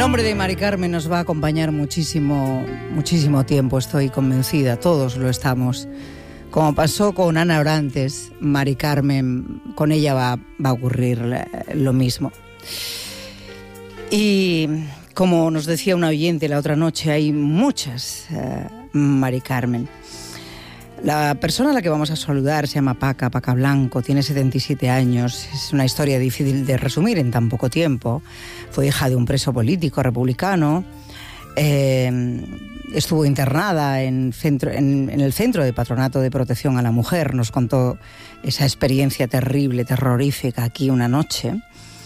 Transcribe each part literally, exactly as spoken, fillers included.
nombre de Mari Carmen nos va a acompañar muchísimo, muchísimo tiempo, estoy convencida, todos lo estamos. Como pasó con Ana Orantes, Mari Carmen, con ella va, va a ocurrir lo mismo. Y como nos decía una oyente la otra noche, hay muchas uh, Mari Carmen. La persona a la que vamos a saludar se llama Paca, Paca Blanco, tiene setenta y siete años, es una historia difícil de resumir en tan poco tiempo. Fue hija de un preso político republicano, eh, estuvo internada en, centro, en, en el Centro de Patronato de Protección a la Mujer, nos contó esa experiencia terrible, terrorífica aquí una noche.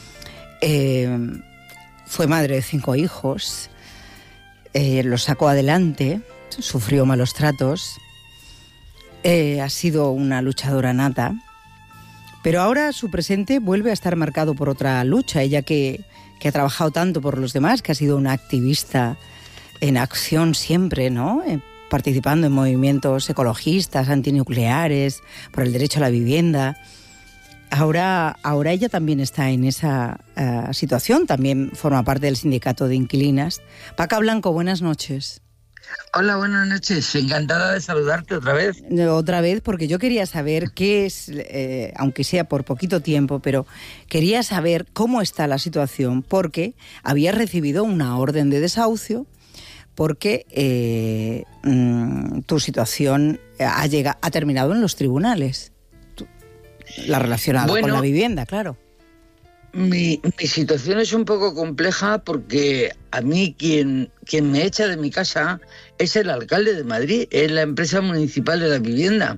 Eh, fue madre de cinco hijos, eh, los sacó adelante, sufrió malos tratos. Eh, ha sido una luchadora nata, pero ahora su presente vuelve a estar marcado por otra lucha. Ella que, que ha trabajado tanto por los demás, que ha sido una activista en acción siempre, ¿no? Eh, participando en movimientos ecologistas, antinucleares, por el derecho a la vivienda. Ahora, ahora ella también está en esa uh, situación, también forma parte del sindicato de inquilinas. Paca Blanco, buenas noches. Hola, buenas noches. Encantada de saludarte otra vez. Otra vez, porque yo quería saber qué es, eh, aunque sea por poquito tiempo, pero quería saber cómo está la situación, porque había recibido una orden de desahucio, porque eh, mm, tu situación ha, llegado, ha terminado en los tribunales. La relacionada bueno, con la vivienda, claro. Mi, mi situación es un poco compleja porque a mí quien, quien me echa de mi casa es el alcalde de Madrid, es la empresa municipal de la vivienda.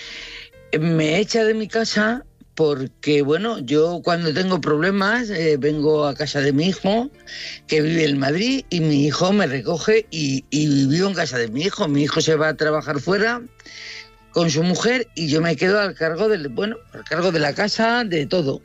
Me echa de mi casa porque, bueno, yo cuando tengo problemas eh, vengo a casa de mi hijo, que vive en Madrid, y mi hijo me recoge y, y vivo en casa de mi hijo. Mi hijo se va a trabajar fuera con su mujer y yo me quedo al cargo del, bueno, al cargo de la casa, de todo.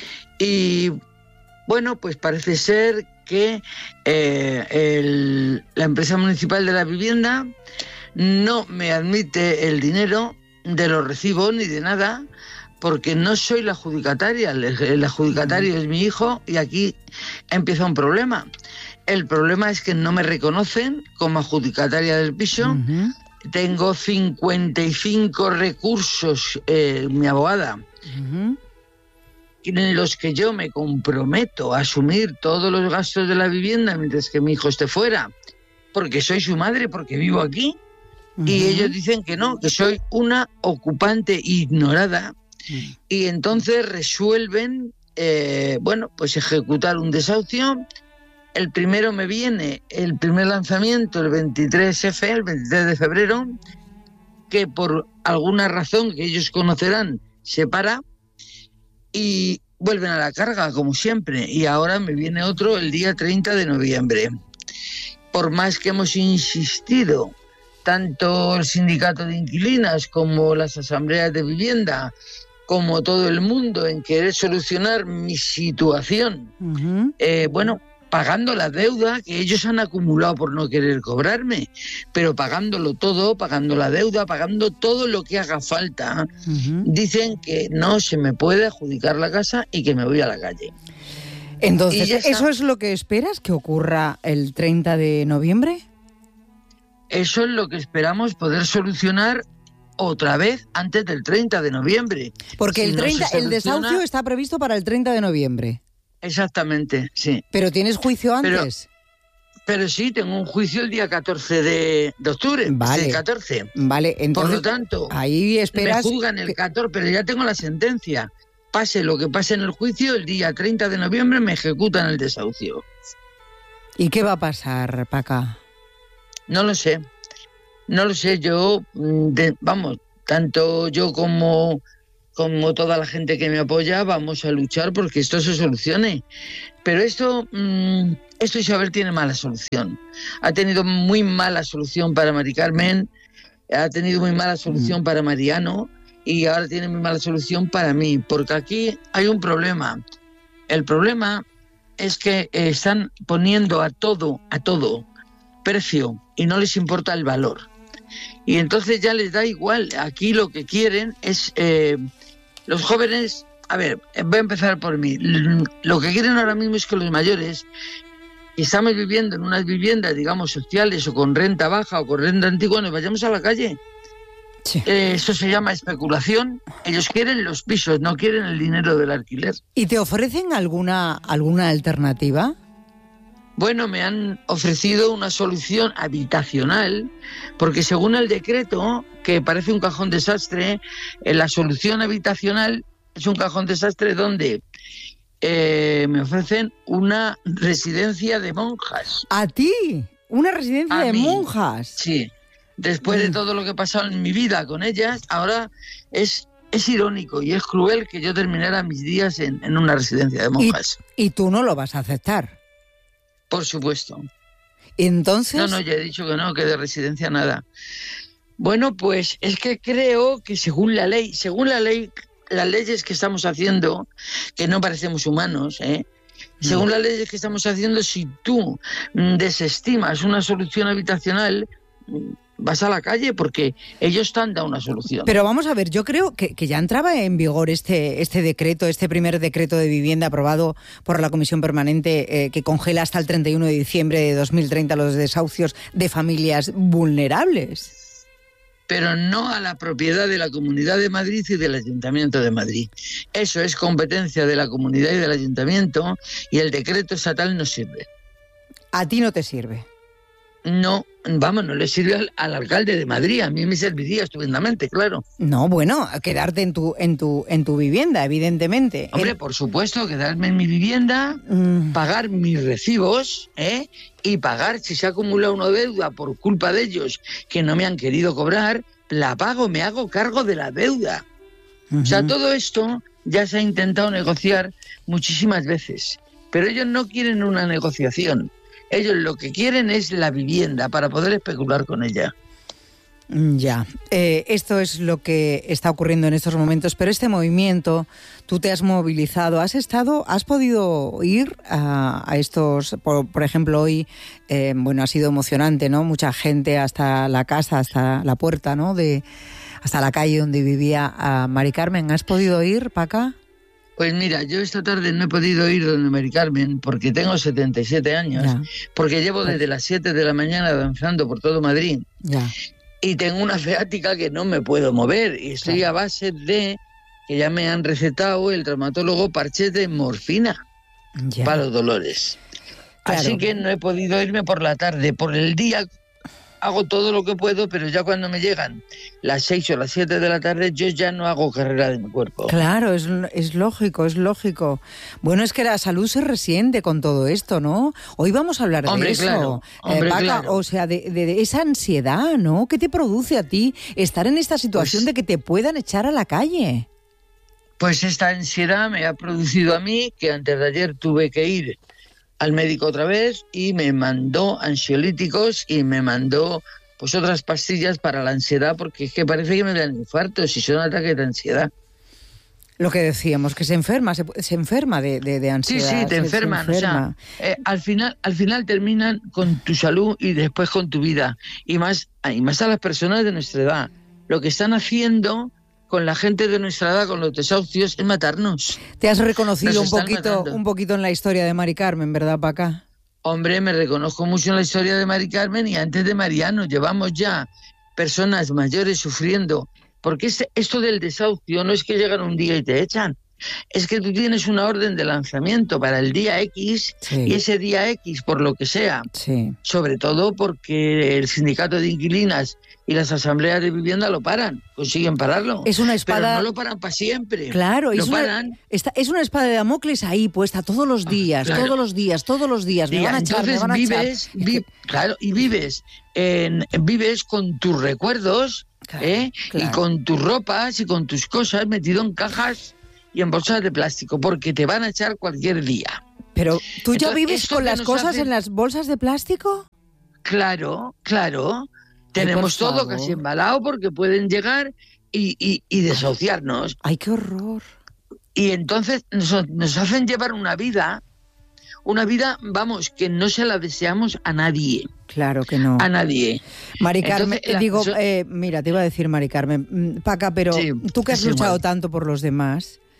Y bueno, pues parece ser que eh, el, la empresa municipal de la vivienda no me admite el dinero de los recibos ni de nada, porque no soy la adjudicataria. El, el adjudicatario es mi hijo y aquí empieza un problema. El problema es que no me reconocen como adjudicataria del piso. Uh-huh. Tengo cincuenta y cinco recursos, eh, mi abogada. Uh-huh. En los que yo me comprometo a asumir todos los gastos de la vivienda mientras que mi hijo esté fuera, porque soy su madre, porque vivo aquí, uh-huh. y ellos dicen que no, que soy una ocupante ignorada, uh-huh. y entonces resuelven, eh, bueno, pues ejecutar un desahucio. El primero me viene, el primer lanzamiento, el veintitrés F, el veintitrés de febrero, que por alguna razón que ellos conocerán, se para, y vuelven a la carga, como siempre. Y ahora me viene otro el día treinta de noviembre. Por más que hemos insistido, tanto el sindicato de inquilinas como las asambleas de vivienda, como todo el mundo, en querer solucionar mi situación, uh-huh. eh, bueno, pagando la deuda que ellos han acumulado por no querer cobrarme, pero pagándolo todo, pagando la deuda, pagando todo lo que haga falta, uh-huh. dicen que no se me puede adjudicar la casa y que me voy a la calle. Entonces, ¿eso es lo que esperas que ocurra el treinta de noviembre? Eso es lo que esperamos poder solucionar otra vez antes del treinta de noviembre. Porque si el, treinta, no el desahucio está previsto para el treinta de noviembre. Exactamente, sí. ¿Pero tienes juicio antes? Pero, pero sí, tengo un juicio el día catorce de, de octubre. Vale. El catorce. Vale, entonces. Por lo tanto, ahí esperas. Me juzgan el catorce, pero ya tengo la sentencia. Pase lo que pase en el juicio, el día treinta de noviembre me ejecutan el desahucio. ¿Y qué va a pasar, Paca? No lo sé. No lo sé. Yo, de, vamos, tanto yo como. como toda la gente que me apoya, vamos a luchar porque esto se solucione. Pero esto, mmm, esto Isabel tiene mala solución. Ha tenido muy mala solución para Mari Carmen, ha tenido muy mala solución para Mariano y ahora tiene muy mala solución para mí, porque aquí hay un problema. El problema es que eh, están poniendo a todo, a todo, precio y no les importa el valor. Y entonces ya les da igual. Aquí lo que quieren es... Eh, Los jóvenes, a ver, voy a empezar por mí. Lo que quieren ahora mismo es que los mayores que estamos viviendo en unas viviendas, digamos, sociales o con renta baja o con renta antigua, nos vayamos a la calle. Sí. Eh, eso se llama especulación. Ellos quieren los pisos, no quieren el dinero del alquiler. ¿Y te ofrecen alguna, alguna alternativa? Bueno, me han ofrecido una solución habitacional, porque según el decreto, que parece un cajón desastre, eh, la solución habitacional es un cajón desastre donde eh, me ofrecen una residencia de monjas. ¿A ti? ¿Una residencia A de mí. monjas? Sí. Después de todo lo que he pasado en mi vida con ellas, ahora es, es irónico y es cruel que yo terminara mis días en, en una residencia de monjas. ¿Y, y tú no lo vas a aceptar? Por supuesto. Entonces... No, no, ya he dicho que no, que de residencia nada. Bueno, pues es que creo que según la ley, según la ley, las leyes que estamos haciendo, que no parecemos humanos, ¿eh? Según no. las leyes que estamos haciendo, si tú desestimas una solución habitacional, vas a la calle porque ellos te han dado una solución. Pero vamos a ver, yo creo que, que ya entraba en vigor este, este decreto, este primer decreto de vivienda aprobado por la Comisión Permanente eh, que congela hasta el treinta y uno de diciembre de dos mil treinta los desahucios de familias vulnerables. Pero no a la propiedad de la Comunidad de Madrid y del Ayuntamiento de Madrid. Eso es competencia de la Comunidad y del Ayuntamiento y el decreto estatal no sirve. ¿A ti no te sirve? No, vamos, no le sirve al, al alcalde de Madrid. A mí me serviría estupendamente, claro. No, bueno, quedarte en tu en tu en tu vivienda, evidentemente. Hombre, el... por supuesto, quedarme en mi vivienda, mm. pagar mis recibos, ¿eh? Y pagar, si se ha acumulado una deuda por culpa de ellos que no me han querido cobrar, la pago, me hago cargo de la deuda. Uh-huh. O sea, todo esto ya se ha intentado negociar muchísimas veces, pero ellos no quieren una negociación. Ellos lo que quieren es la vivienda para poder especular con ella. Ya, eh, esto es lo que está ocurriendo en estos momentos, pero este movimiento, tú te has movilizado, has estado, has podido ir a, a estos, por, por ejemplo, hoy, eh, bueno, ha sido emocionante, ¿no? Mucha gente hasta la casa, hasta la puerta, ¿no? De, hasta la calle donde vivía a Mari Carmen. ¿Has podido ir, Paca? Pues mira, yo esta tarde no he podido ir donde Mari Carmen porque tengo setenta y siete años, ya. Porque llevo desde las siete de la mañana danzando por todo Madrid. Ya. Y tengo una ciática que no me puedo mover y estoy claro. a base de que ya me han recetado el traumatólogo parches de morfina ya. para los dolores. Claro. Así que no he podido irme por la tarde. Por el día hago todo lo que puedo, pero ya cuando me llegan las seis o las siete de la tarde, yo ya no hago carrera de mi cuerpo. Claro, es, es lógico, es lógico. Bueno, es que la salud se resiente con todo esto, ¿no? Hoy vamos a hablar de hombre, eso. Claro, hombre, eh, Paca, claro. O sea, de, de, de esa ansiedad, ¿no? ¿Qué te produce a ti estar en esta situación pues, de que te puedan echar a la calle? Pues esta ansiedad me ha producido a mí que antes de ayer tuve que ir al médico otra vez y me mandó ansiolíticos y me mandó pues otras pastillas para la ansiedad, porque es que parece que me dan infartos si son ataques de ansiedad. Lo que decíamos, que se enferma, se, se enferma de, de, de ansiedad. Sí, sí, te se, enferman. Se enferma. O sea, eh, al final, al final terminan con tu salud y después con tu vida. Y más, y más a las personas de nuestra edad. Lo que están haciendo con la gente de nuestra edad, con los desahucios, es matarnos. Te has reconocido un poquito, un poquito en la historia de Mari Carmen, ¿verdad, Paca? Hombre, me reconozco mucho en la historia de Mari Carmen y antes de Mariano. Llevamos ya personas mayores sufriendo. Porque este, esto del desahucio no es que llegan un día y te echan. Es que tú tienes una orden de lanzamiento para el día X sí. y ese día X, por lo que sea, sí. sobre todo porque el sindicato de inquilinas y las asambleas de vivienda lo paran, consiguen pararlo. Es una espada... Pero no lo paran para siempre. Claro, lo es, paran. Una, esta, es una espada de Damocles ahí puesta todos los días, claro. todos los días, todos los días. Me Diga, van a echar, entonces me van a vives, echar. Vi, claro, y vives, en, vives con tus recuerdos, claro, ¿eh? Claro. Y con tus ropas y con tus cosas metido en cajas y en bolsas de plástico, porque te van a echar cualquier día. Pero, ¿tú ya Entonces, vives con las cosas hace... en las bolsas de plástico? Claro, claro. Tenemos Ay, todo casi embalado porque pueden llegar y, y, y desahuciarnos. ¡Ay, qué horror! Y entonces nos, nos hacen llevar una vida, una vida, vamos, que no se la deseamos a nadie. Claro que no. A nadie. Mari Carmen, Entonces, la, digo, so... eh, mira, te iba a decir Mari Carmen, Paca, pero sí, tú que has sí, luchado bueno. tanto por los demás,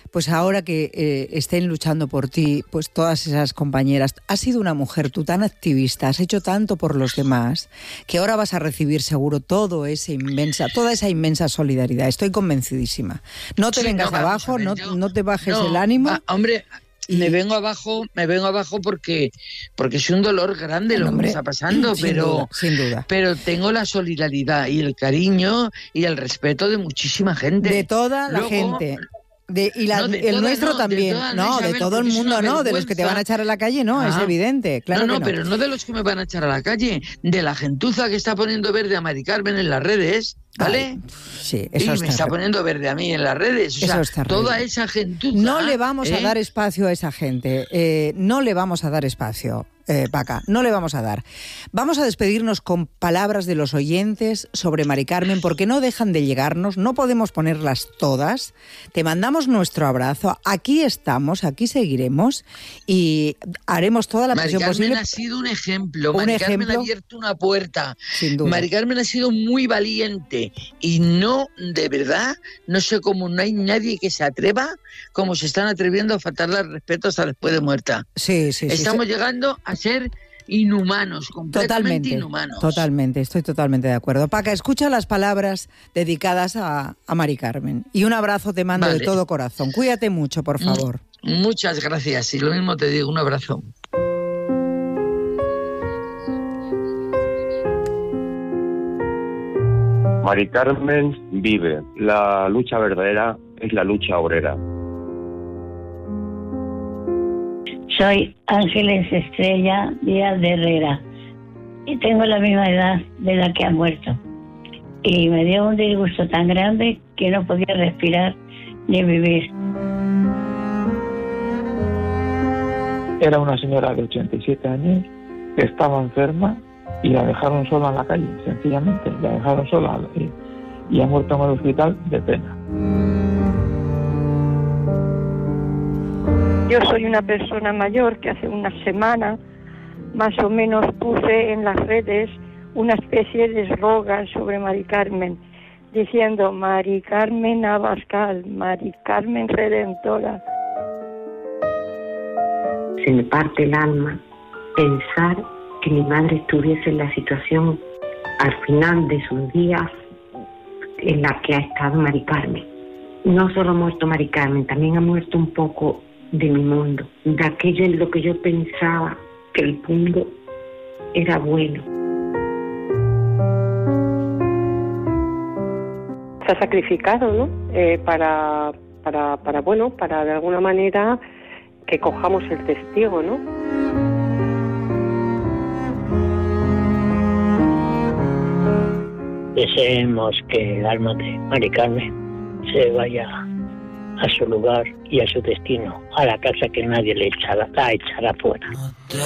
pues ahora que eh, estén luchando por ti, pues todas esas compañeras, has sido una mujer tú tan activista, has hecho tanto por los demás, que ahora vas a recibir seguro todo ese inmensa, toda esa inmensa solidaridad. Estoy convencidísima. No te sí, vengas no, abajo, ver, no, yo, no te bajes no, el ánimo. Ah, hombre, y... me vengo abajo, me vengo abajo porque, porque es un dolor grande el lo hombre, que me está pasando, sin pero, duda, sin duda. pero tengo la solidaridad y el cariño y el respeto de muchísima gente. De toda la Luego, gente. De, y la, no, el toda, nuestro no, también, de no, de todo el mundo, no, de los que te van a echar a la calle, no, ah. es evidente, claro no, no, que no. pero no de los que me van a echar a la calle, de la gentuza que está poniendo verde a Mari Carmen en las redes, ¿vale? Ay, sí, eso y está me está poniendo verde a mí en las redes, o eso sea, toda esa gentuza. No le vamos ¿eh? a dar espacio a esa gente, eh, no le vamos a dar espacio. Eh, Paca, no le vamos a dar. Vamos a despedirnos con palabras de los oyentes sobre Mari Carmen, porque no dejan de llegarnos, no podemos ponerlas todas. Te mandamos nuestro abrazo, aquí estamos, aquí seguiremos y haremos toda la presión posible. Mari Carmen ha sido un ejemplo, un Mari ejemplo, Carmen ha abierto una puerta. Sin duda. Mari Carmen ha sido muy valiente y no, de verdad, no sé cómo no hay nadie que se atreva como se están atreviendo a faltarle al respeto hasta después de muerta. Sí, sí, Estamos sí, llegando a ser inhumanos, completamente totalmente, inhumanos. Totalmente, estoy totalmente de acuerdo. Paca, escucha las palabras dedicadas a, a Mari Carmen y un abrazo te mando vale. de todo corazón. Cuídate mucho, por favor. Muchas gracias y lo mismo te digo, un abrazo. Mari Carmen vive. La lucha verdadera es la lucha obrera. Soy Ángeles Estrella Díaz de Herrera y tengo la misma edad de la que ha muerto. Y me dio un disgusto tan grande que no podía respirar ni vivir. Era una señora de ochenta y siete años que estaba enferma y la dejaron sola en la calle, sencillamente. La dejaron sola y, y ha muerto en el hospital de pena. Yo soy una persona mayor que hace una semana más o menos puse en las redes una especie de eslogan sobre Mari Carmen, diciendo Mari Carmen Abascal, Mari Carmen Redentora. Se me parte el alma pensar que mi madre estuviese en la situación al final de sus días en la que ha estado Mari Carmen. No solo ha muerto Mari Carmen, también ha muerto un poco de mi mundo, de aquello en lo que yo pensaba que el mundo era bueno. Se ha sacrificado, ¿no? Eh, para, para, para, bueno, para de alguna manera que cojamos el testigo, ¿no? Deseemos que el alma de Mari Carmen se vaya a su lugar y a su destino, a la casa que nadie le echará, la echará fuera.